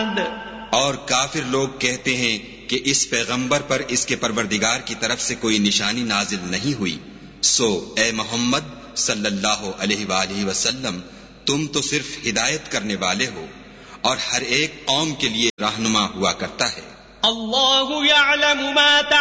और काफिर लोग कहते हैं कि इस पैगंबर पर इसके परवरदिगार की तरफ से कोई निशानी नाजिल नहीं हुई। सो ए मोहम्मद सल्लल्लाहु अलैहि वसल्लम, तुम तो सिर्फ हिदायत करने वाले हो और हर एक कौम के लिए रहनुमा हुआ करता है। अल्लाहु यअलमु मा